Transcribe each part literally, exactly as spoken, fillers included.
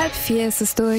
Halb vier ist es durch.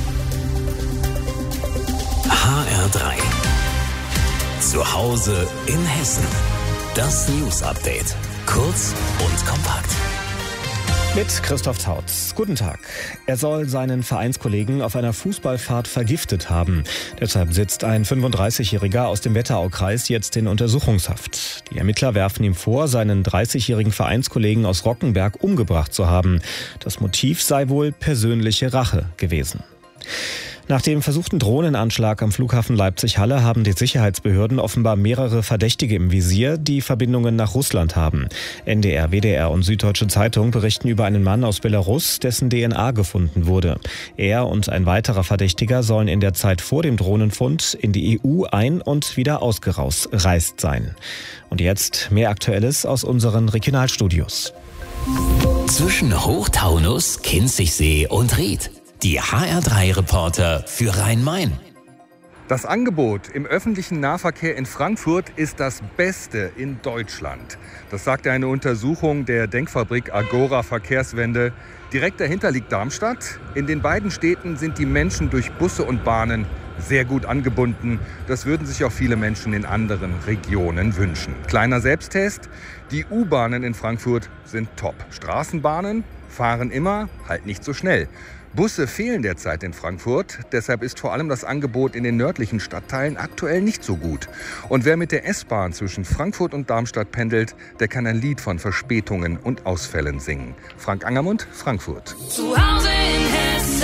H R drei. Zu Hause in Hessen. Das News Update. Kurz und kompakt. Mit Christoph Tautz. Guten Tag. Er soll seinen Vereinskollegen auf einer Fußballfahrt vergiftet haben. Deshalb sitzt ein fünfunddreißigjähriger aus dem Wetteraukreis jetzt in Untersuchungshaft. Die Ermittler werfen ihm vor, seinen dreißigjährigen Vereinskollegen aus Rockenberg umgebracht zu haben. Das Motiv sei wohl persönliche Rache gewesen. Nach dem versuchten Drohnenanschlag am Flughafen Leipzig-Halle haben die Sicherheitsbehörden offenbar mehrere Verdächtige im Visier, die Verbindungen nach Russland haben. N D R, W D R und Süddeutsche Zeitung berichten über einen Mann aus Belarus, dessen D N A gefunden wurde. Er und ein weiterer Verdächtiger sollen in der Zeit vor dem Drohnenfund in die E U ein- und wieder ausgereist sein. Und jetzt mehr Aktuelles aus unseren Regionalstudios. Zwischen Hochtaunus, Kinzigsee und Ried. Die H R drei Reporter für Rhein-Main. Das Angebot im öffentlichen Nahverkehr in Frankfurt ist das beste in Deutschland. Das sagt eine Untersuchung der Denkfabrik Agora Verkehrswende. Direkt dahinter liegt Darmstadt. In den beiden Städten sind die Menschen durch Busse und Bahnen sehr gut angebunden. Das würden sich auch viele Menschen in anderen Regionen wünschen. Kleiner Selbsttest. Die U-Bahnen in Frankfurt sind top. Straßenbahnen fahren immer, halt nicht so schnell. Busse fehlen derzeit in Frankfurt, deshalb ist vor allem das Angebot in den nördlichen Stadtteilen aktuell nicht so gut. Und wer mit der S-Bahn zwischen Frankfurt und Darmstadt pendelt, der kann ein Lied von Verspätungen und Ausfällen singen. Frank Angermund, Frankfurt. Zu Hause in Hessen.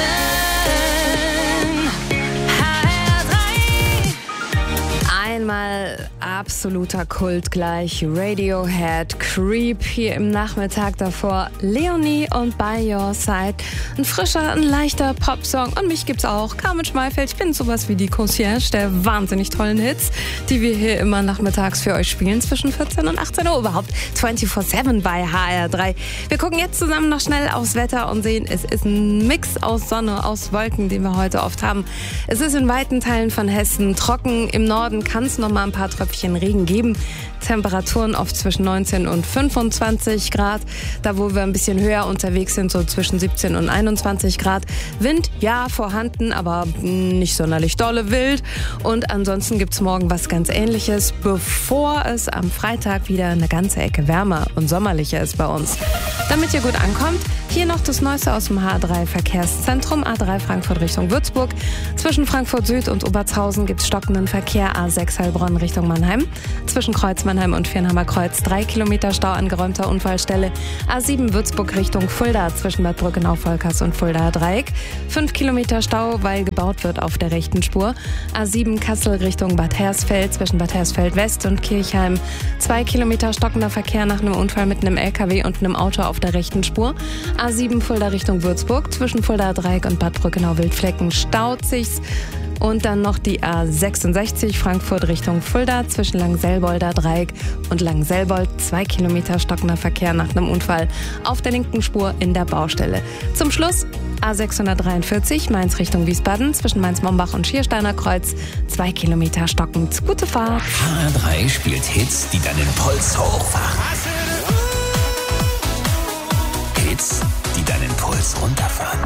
H R drei. Einmal absoluter Kult gleich. Radiohead, Creep hier im Nachmittag davor. Leonie und By Your Side. Ein frischer, ein leichter Popsong. Und mich gibt's auch. Carmen Schmeifeld. Ich bin sowas wie die Concierge der wahnsinnig tollen Hits, die wir hier immer nachmittags für euch spielen. Zwischen vierzehn und achtzehn Uhr. Überhaupt vierundzwanzig sieben bei H R drei. Wir gucken jetzt zusammen noch schnell aufs Wetter und sehen, es ist ein Mix aus Sonne, aus Wolken, den wir heute oft haben. Es ist in weiten Teilen von Hessen trocken. Im Norden kann es noch mal ein paar Tröpfchen Regen geben. Temperaturen oft zwischen neunzehn und fünfundzwanzig Grad. Da, wo wir ein bisschen höher unterwegs sind, so zwischen siebzehn und einundzwanzig Grad. Wind, ja, vorhanden, aber nicht sonderlich dolle wild. Und ansonsten gibt's morgen was ganz Ähnliches, bevor es am Freitag wieder eine ganze Ecke wärmer und sommerlicher ist bei uns. Damit ihr gut ankommt, hier noch das Neueste aus dem H drei Verkehrszentrum. A drei Frankfurt Richtung Würzburg. Zwischen Frankfurt Süd und Obertshausen gibt es stockenden Verkehr. A sechs Heilbronn Richtung Mannheim. Zwischen Kreuz Mannheim und Viernhammer Kreuz drei Kilometer Stau an geräumter Unfallstelle. A sieben Würzburg Richtung Fulda zwischen Bad Brückenau-Volkers und Fuldaer Dreieck. fünf Kilometer Stau, weil gebaut wird auf der rechten Spur. A sieben Kassel Richtung Bad Hersfeld zwischen Bad Hersfeld West und Kirchheim. zwei Kilometer stockender Verkehr nach einem Unfall mit einem L K W und einem Auto auf der rechten Spur. A sieben Fulda Richtung Würzburg zwischen Fuldaer Dreieck und Bad Brückenau-Wildflecken staut sich's. Und dann noch die A sechsundsechzig Frankfurt Richtung Fulda zwischen Langselbolder Dreieck und Langselbold. Zwei Kilometer stockender Verkehr nach einem Unfall auf der linken Spur in der Baustelle. Zum Schluss A sechshundertdreiundvierzig Mainz Richtung Wiesbaden zwischen Mainz-Mombach und Schiersteiner Kreuz. Zwei Kilometer stockend. Gute Fahrt. H R drei spielt Hits, die deinen Puls hochfahren. Hits, die deinen Puls runterfahren.